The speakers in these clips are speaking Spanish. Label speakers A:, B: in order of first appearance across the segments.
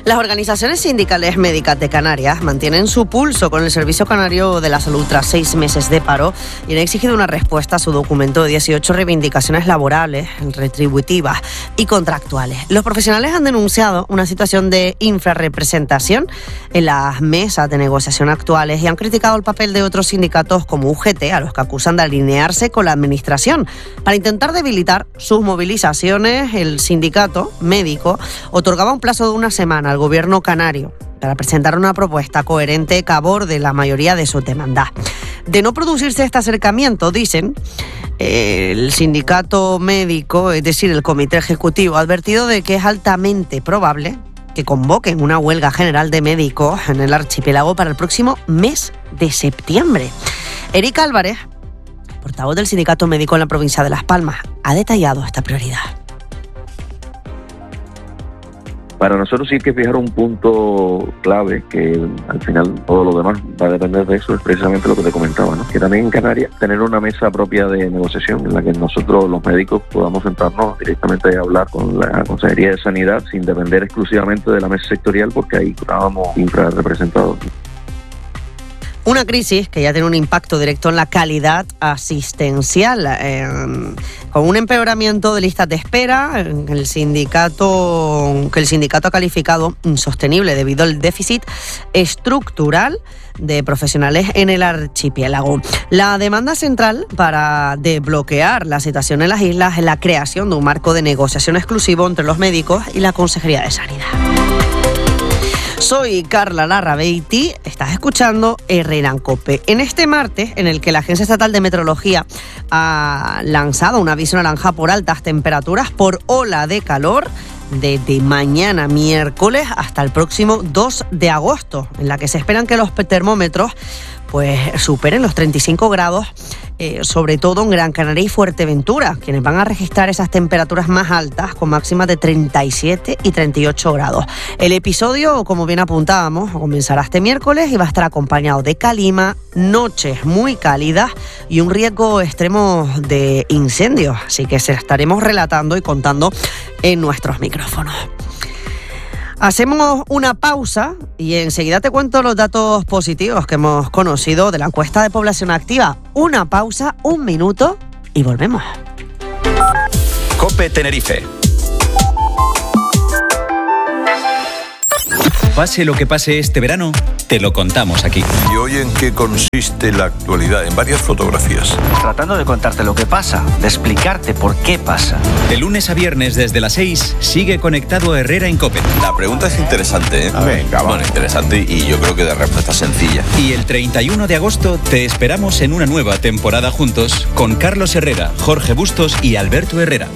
A: Las organizaciones sindicales médicas de Canarias mantienen su pulso con el Servicio Canario de la Salud tras 6 meses de paro y han exigido una respuesta a su documento de 18 reivindicaciones laborales, retributivas y contractuales. Los profesionales han denunciado una situación de infrarrepresentación en las mesas de negociación actuales y han criticado el papel de otros sindicatos como UGT, a los que acusan de alinearse con la administración. Para intentar debilitar sus movilizaciones, el sindicato médico otorgaba un plazo de una semana al gobierno canario para presentar una propuesta coherente que aborde la mayoría de sus demandas. De no producirse este acercamiento, dicen, el sindicato médico, es decir, el comité ejecutivo, ha advertido de que es altamente probable que convoquen una huelga general de médicos en el archipiélago para el próximo mes de septiembre. Eric Álvarez, portavoz del sindicato médico en la provincia de Las Palmas, ha detallado esta prioridad.
B: Para nosotros sí hay que fijar un punto clave, que al final todo lo demás va a depender de eso, es precisamente lo que te comentaba, ¿no? Que también en Canarias tener una mesa propia de negociación en la que nosotros los médicos podamos sentarnos directamente a hablar con la Consejería de Sanidad sin depender exclusivamente de la mesa sectorial, porque ahí estábamos infrarrepresentados.
A: Una crisis que ya tiene un impacto directo en la calidad asistencial, con un empeoramiento de listas de espera que el sindicato ha calificado insostenible debido al déficit estructural de profesionales en el archipiélago. La demanda central para desbloquear la situación en las islas es la creación de un marco de negociación exclusivo entre los médicos y la Consejería de Sanidad. Soy Carla Larrabeiti, estás escuchando Herrera en COPE. En este martes, en el que la Agencia Estatal de Meteorología ha lanzado un aviso naranja por altas temperaturas por ola de calor, desde mañana miércoles hasta el próximo 2 de agosto, en la que se esperan que los termómetros superen los 35 grados, sobre todo en Gran Canaria y Fuerteventura, quienes van a registrar esas temperaturas más altas con máximas de 37 y 38 grados. El episodio, como bien apuntábamos, comenzará este miércoles y va a estar acompañado de calima, noches muy cálidas y un riesgo extremo de incendios, así que se estaremos relatando y contando en nuestros micrófonos. Hacemos una pausa y enseguida te cuento los datos positivos que hemos conocido de la encuesta de población activa. Una pausa, 1 minuto y volvemos.
C: COPE Tenerife. Pase lo que pase este verano, te lo contamos aquí.
D: ¿Y hoy en qué consiste la actualidad? En varias fotografías.
E: Tratando de contarte lo que pasa, de explicarte por qué pasa.
C: De lunes a viernes desde las 6, sigue conectado Herrera en COPE.
D: La pregunta es interesante, ¿eh?
F: Venga, va.
D: Bueno, interesante y yo creo que de respuesta sencilla.
C: Y el 31 de agosto te esperamos en una nueva temporada juntos con Carlos Herrera, Jorge Bustos y Alberto Herrera.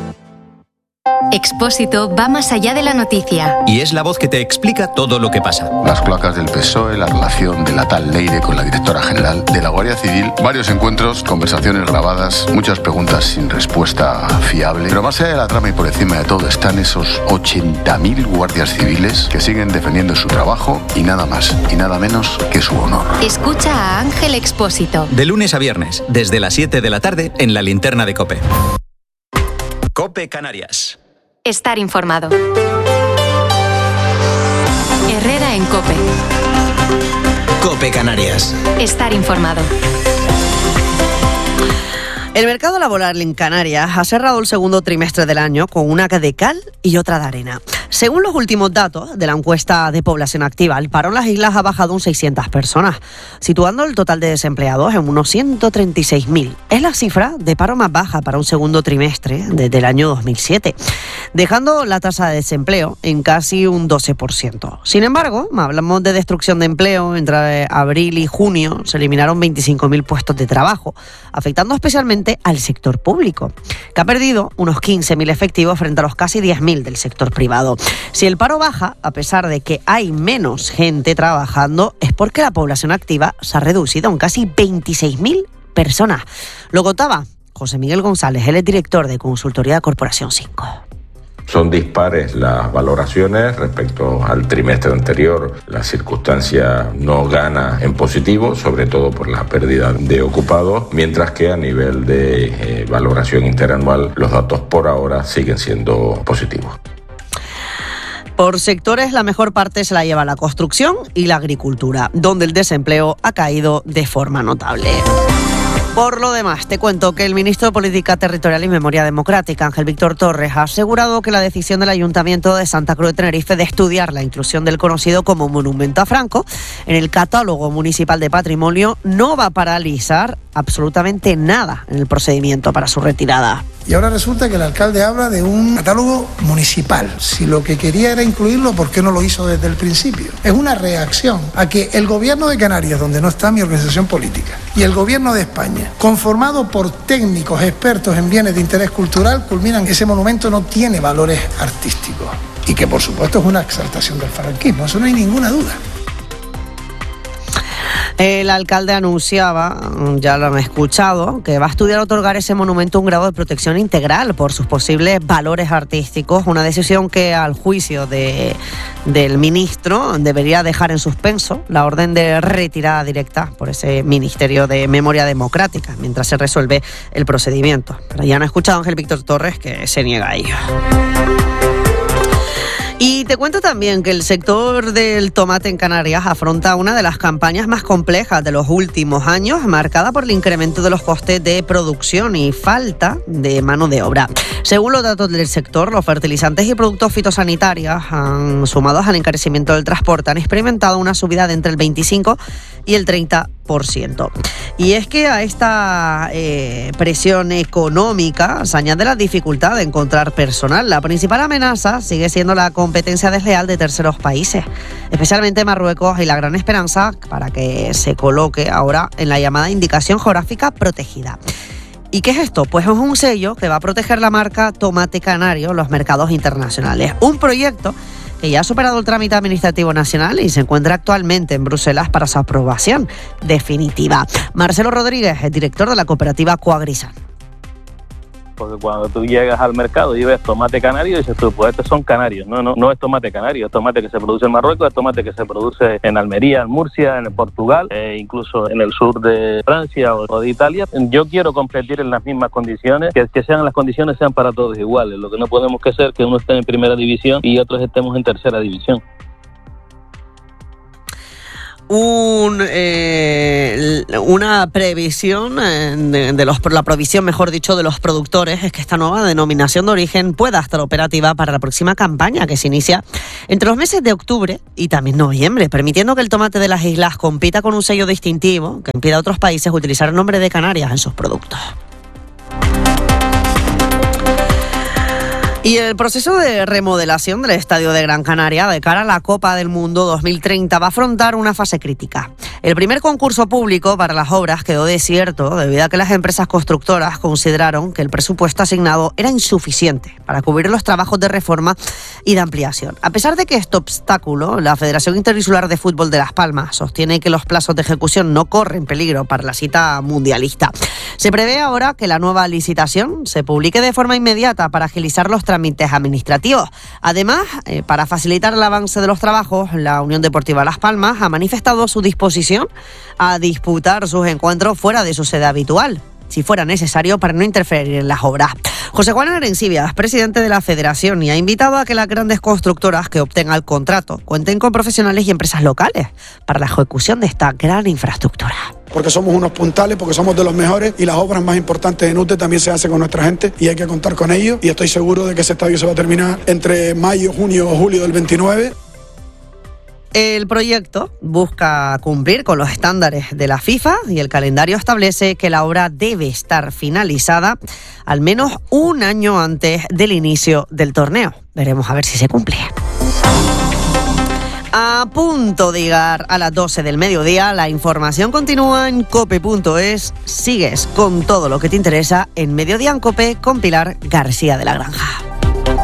G: Expósito va más allá de la noticia.
C: Y es la voz que te explica todo lo que pasa.
H: Las cloacas del PSOE, la relación de la tal Leire con la directora general de la Guardia Civil, varios encuentros, conversaciones grabadas, muchas preguntas sin respuesta fiable. Pero más allá de la trama y por encima de todo están esos 80.000 guardias civiles que siguen defendiendo su trabajo y nada más y nada menos que su honor.
G: Escucha a Ángel Expósito.
C: De lunes a viernes, desde las 7 de la tarde en la linterna de COPE. COPE Canarias.
G: Estar informado. Herrera en COPE.
I: COPE Canarias.
G: Estar informado.
A: El mercado laboral en Canarias ha cerrado el segundo trimestre del año con una de cal y otra de arena. Según los últimos datos de la encuesta de población activa, el paro en las islas ha bajado un 600 personas, situando el total de desempleados en unos 136.000. Es la cifra de paro más baja para un segundo trimestre desde el año 2007, dejando la tasa de desempleo en casi un 12%. Sin embargo, hablamos de destrucción de empleo. Entre abril y junio se eliminaron 25.000 puestos de trabajo, afectando especialmente al sector público, que ha perdido unos 15.000 efectivos frente a los casi 10.000 del sector privado. Si el paro baja, a pesar de que hay menos gente trabajando, es porque la población activa se ha reducido en casi 26.000 personas. Lo contaba José Miguel González, él es director de Consultoría de Corporación 5.
J: Son dispares las valoraciones respecto al trimestre anterior. La circunstancia no gana en positivo, sobre todo por la pérdida de ocupados, mientras que a nivel de valoración interanual los datos por ahora siguen siendo positivos.
A: Por sectores, la mejor parte se la lleva la construcción y la agricultura, donde el desempleo ha caído de forma notable. Por lo demás, te cuento que el ministro de Política Territorial y Memoria Democrática, Ángel Víctor Torres, ha asegurado que la decisión del Ayuntamiento de Santa Cruz de Tenerife de estudiar la inclusión del conocido como Monumento a Franco en el catálogo municipal de patrimonio no va a paralizar absolutamente nada en el procedimiento para su retirada.
F: Y ahora resulta que el alcalde habla de un catálogo municipal. Si lo que quería era incluirlo, ¿por qué no lo hizo desde el principio? Es una reacción a que el gobierno de Canarias, donde no está mi organización política, y el gobierno de España, conformado por técnicos expertos en bienes de interés cultural, culminan que ese monumento no tiene valores artísticos. Y que por supuesto es una exaltación del franquismo, eso no hay ninguna duda.
A: El alcalde anunciaba, ya lo han escuchado, que va a estudiar otorgar ese monumento un grado de protección integral por sus posibles valores artísticos, una decisión que al juicio del ministro debería dejar en suspenso la orden de retirada directa por ese Ministerio de Memoria Democrática mientras se resuelve el procedimiento. Pero ya han escuchado a Ángel Víctor Torres que se niega a ello. Y te cuento también que el sector del tomate en Canarias afronta una de las campañas más complejas de los últimos años, marcada por el incremento de los costes de producción y falta de mano de obra. Según los datos del sector, los fertilizantes y productos fitosanitarios, sumados al encarecimiento del transporte, han experimentado una subida de entre el 25 y el 30%. Y es que a esta presión económica se añade la dificultad de encontrar personal. La principal amenaza sigue siendo la competencia desleal de terceros países, especialmente Marruecos, y la gran esperanza para que se coloque ahora en la llamada indicación geográfica protegida. ¿Y qué es esto? Pues es un sello que va a proteger la marca Tomate Canario en los mercados internacionales. Un proyecto que ya ha superado el trámite administrativo nacional y se encuentra actualmente en Bruselas para su aprobación definitiva. Marcelo Rodríguez es director de la cooperativa Coagrisan.
K: Porque cuando tú llegas al mercado y ves tomate canario, dices tú, pues estos son canarios. No es tomate canario, es tomate que se produce en Marruecos, es tomate que se produce en Almería, en Murcia, en Portugal, incluso en el sur de Francia o de Italia. Yo quiero competir en las mismas condiciones, que sean las condiciones sean para todos iguales. Lo que no podemos que ser que uno esté en primera división y otros estemos en tercera división.
A: Una previsión la provisión, mejor dicho, de los productores es que esta nueva denominación de origen pueda estar operativa para la próxima campaña que se inicia entre los meses de octubre y también noviembre, permitiendo que el tomate de las islas compita con un sello distintivo que impida a otros países utilizar el nombre de Canarias en sus productos. Y el proceso de remodelación del Estadio de Gran Canaria de cara a la Copa del Mundo 2030 va a afrontar una fase crítica. El primer concurso público para las obras quedó desierto debido a que las empresas constructoras consideraron que el presupuesto asignado era insuficiente para cubrir los trabajos de reforma y de ampliación. A pesar de que este obstáculo, la Federación Interinsular de Fútbol de Las Palmas sostiene que los plazos de ejecución no corren peligro para la cita mundialista. Se prevé ahora que la nueva licitación se publique de forma inmediata para agilizar los trámites administrativos. Además, para facilitar el avance de los trabajos, la Unión Deportiva Las Palmas ha manifestado su disposición a disputar sus encuentros fuera de su sede habitual, si fuera necesario, para no interferir en las obras. José Juan Arencibia es presidente de la Federación y ha invitado a que las grandes constructoras que obtengan el contrato cuenten con profesionales y empresas locales para la ejecución de esta gran infraestructura.
L: Porque somos unos puntales, porque somos de los mejores y las obras más importantes en UTE también se hacen con nuestra gente y hay que contar con ellos, y estoy seguro de que ese estadio se va a terminar entre mayo, junio o julio del 29.
A: El proyecto busca cumplir con los estándares de la FIFA y el calendario establece que la obra debe estar finalizada al menos un año antes del inicio del torneo. Veremos a ver si se cumple. A punto de llegar a las 12 del mediodía, la información continúa en cope.es. Sigues con todo lo que te interesa en Mediodía en Cope con Pilar García de la Granja.